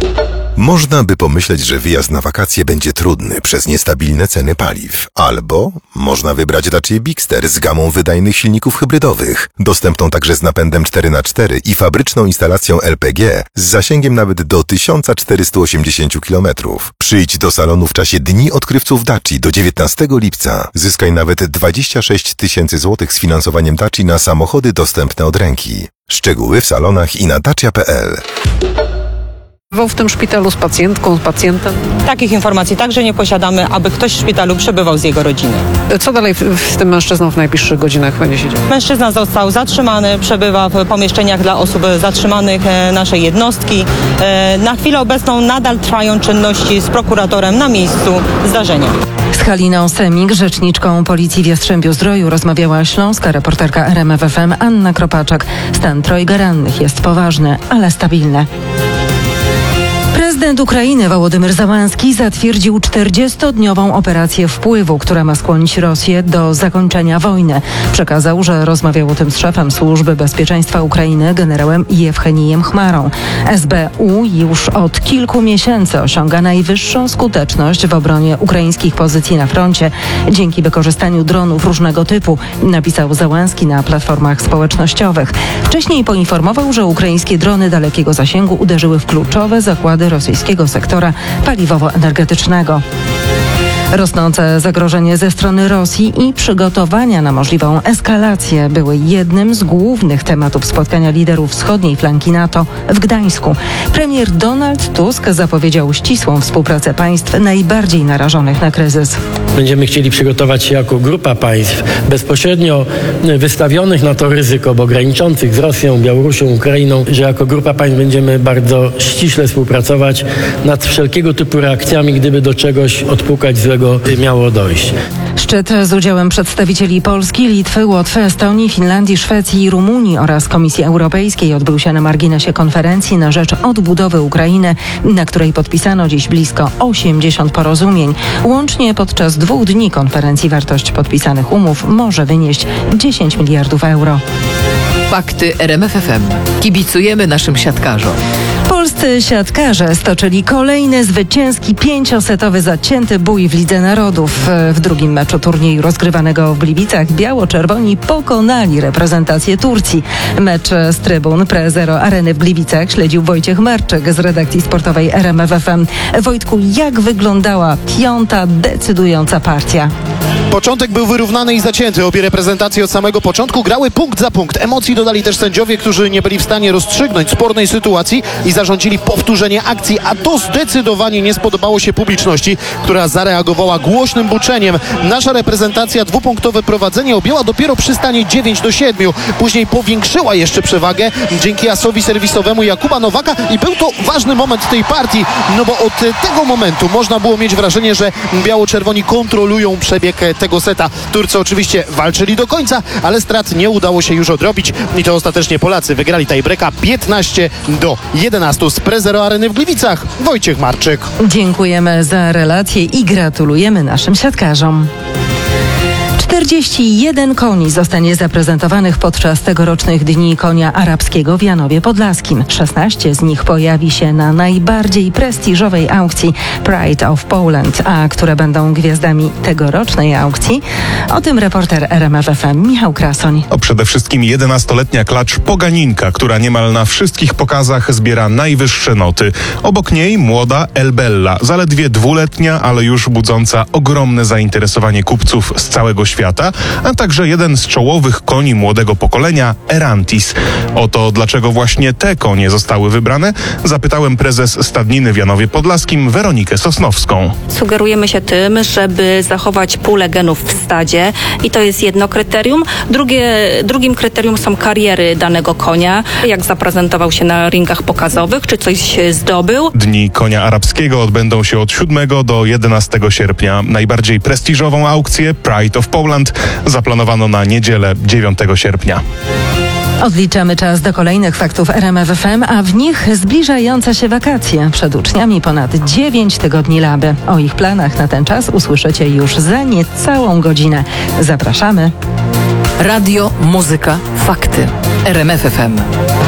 Można by pomyśleć, że wyjazd na wakacje będzie trudny przez niestabilne ceny paliw. Albo można wybrać Dacia Bigster z gamą wydajnych silników hybrydowych, dostępną także z napędem 4x4 i fabryczną instalacją LPG z zasięgiem nawet do 1480 km. Przyjdź do salonu w czasie Dni Odkrywców Daci do 19 lipca. Zyskaj nawet 26 000 złotych z finansowaniem Daci na samochody dostępne od ręki. Szczegóły w salonach i na dacia.pl. W tym szpitalu z pacjentką, z pacjentem? Takich informacji także nie posiadamy, aby ktoś w szpitalu przebywał z jego rodziny. Co dalej z tym mężczyzną w najbliższych godzinach będzie się działo? Mężczyzna został zatrzymany, przebywa w pomieszczeniach dla osób zatrzymanych naszej jednostki. Na chwilę obecną nadal trwają czynności z prokuratorem na miejscu zdarzenia. Z Haliną Semik, rzeczniczką Policji w Jastrzębiu-Zdroju, rozmawiała śląska reporterka RMF FM Anna Kropaczak. Stan trojga rannych jest poważny, ale stabilny. Prezydent Ukrainy Wołodymyr Zełenski zatwierdził 40-dniową operację wpływu, która ma skłonić Rosję do zakończenia wojny. Przekazał, że rozmawiał o tym z szefem Służby Bezpieczeństwa Ukrainy generałem Jewchenijem Chmarą. SBU już od kilku miesięcy osiąga najwyższą skuteczność w obronie ukraińskich pozycji na froncie dzięki wykorzystaniu dronów różnego typu, napisał Zełenski na platformach społecznościowych. Wcześniej poinformował, że ukraińskie drony dalekiego zasięgu uderzyły w kluczowe zakłady rosyjskiego sektora paliwowo-energetycznego. Rosnące zagrożenie ze strony Rosji i przygotowania na możliwą eskalację były jednym z głównych tematów spotkania liderów wschodniej flanki NATO w Gdańsku. Premier Donald Tusk zapowiedział ścisłą współpracę państw najbardziej narażonych na kryzys. Będziemy chcieli przygotować się jako grupa państw bezpośrednio wystawionych na to ryzyko, bo graniczących z Rosją, Białorusią, Ukrainą, że jako grupa państw będziemy bardzo ściśle współpracować nad wszelkiego typu reakcjami, gdyby do czegoś odpukać złego miało dojść. Szczyt z udziałem przedstawicieli Polski, Litwy, Łotwy, Estonii, Finlandii, Szwecji i Rumunii oraz Komisji Europejskiej odbył się na marginesie konferencji na rzecz odbudowy Ukrainy, na której podpisano dziś blisko 80 porozumień. Łącznie podczas 2 dni konferencji wartość podpisanych umów może wynieść 10 miliardów euro. Fakty RMF FM. Kibicujemy naszym siatkarzom. Polscy siatkarze stoczyli kolejny zwycięski 5-setowy zacięty bój w Lidze Narodów. W drugim meczu turnieju rozgrywanego w Gliwicach biało-czerwoni pokonali reprezentację Turcji. Mecz z trybun Pre-Zero Areny w Gliwicach śledził Wojciech Marczyk z redakcji sportowej RMF FM. Wojtku, jak wyglądała 5. decydująca partia? Początek był wyrównany i zacięty. Obie reprezentacje od samego początku grały punkt za punkt. Emocji dodali też sędziowie, którzy nie byli w stanie rozstrzygnąć spornej sytuacji i zarządzili powtórzenie akcji, a to zdecydowanie nie spodobało się publiczności, która zareagowała głośnym buczeniem. Nasza reprezentacja 2-punktowe prowadzenie objęła dopiero przy stanie 9-7. Później powiększyła jeszcze przewagę dzięki asowi serwisowemu Jakuba Nowaka i był to ważny moment tej partii, no bo od tego momentu można było mieć wrażenie, że biało-czerwoni kontrolują przebieg tego seta. Turcy oczywiście walczyli do końca, ale strat nie udało się już odrobić i to ostatecznie Polacy wygrali tiebreaka 15-11 z Pre-Zero Areny w Gliwicach. Wojciech Marczyk. Dziękujemy za relację i gratulujemy naszym siatkarzom. 41 koni zostanie zaprezentowanych podczas tegorocznych Dni Konia Arabskiego w Janowie Podlaskim. 16 z nich pojawi się na najbardziej prestiżowej aukcji Pride of Poland, a które będą gwiazdami tegorocznej aukcji? O tym reporter RMF FM Michał Krasoń. Przede wszystkim 11-letnia klacz Poganinka, która niemal na wszystkich pokazach zbiera najwyższe noty. Obok niej młoda Elbella, zaledwie 2-letnia, ale już budząca ogromne zainteresowanie kupców z całego świata, a także jeden z czołowych koni młodego pokolenia, Erantis. O to, dlaczego właśnie te konie zostały wybrane, zapytałem prezes Stadniny w Janowie Podlaskim Weronikę Sosnowską. Sugerujemy się tym, żeby zachować pulę genów w stadzie i to jest jedno kryterium. Drugim kryterium są kariery danego konia, jak zaprezentował się na ringach pokazowych, czy coś zdobył. Dni Konia Arabskiego odbędą się od 7 do 11 sierpnia. Najbardziej prestiżową aukcję Pride of Poland zaplanowano na niedzielę 9 sierpnia. Odliczamy czas do kolejnych faktów RMF FM, a w nich zbliżające się wakacje. Przed uczniami ponad 9 tygodni laby. O ich planach na ten czas usłyszycie już za niecałą godzinę. Zapraszamy. Radio, muzyka, fakty. RMF FM.